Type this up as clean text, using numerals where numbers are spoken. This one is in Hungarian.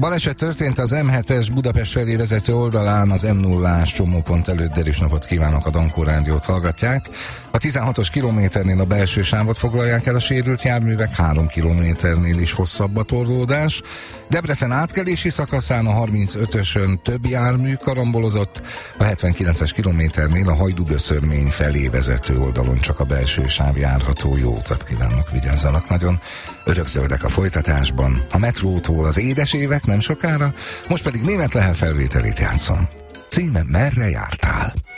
Baleset történt az M7-es Budapest felé vezető oldalán, az M0-ás csomópont előtt. Derűs napot kívánok, a Dankó Rádiót hallgatják. A 16-os kilométernél a belső sávot foglalják el a sérült járművek, 3 kilométernél is hosszabb a torlódás. Debrecen átkelési szakaszán a 35-ösön több jármű karambolozott, a 79-es kilométernél a Hajdú-Böszörmény felé vezető oldalon csak a belső sáv járható. Jó utat kívánok, vigyázzanak nagyon. Örökzöldek a folytatásban, a metrótól az édes évek nem sokára, most pedig Németh Lehel felvételét játszom. Címe Merre jártál?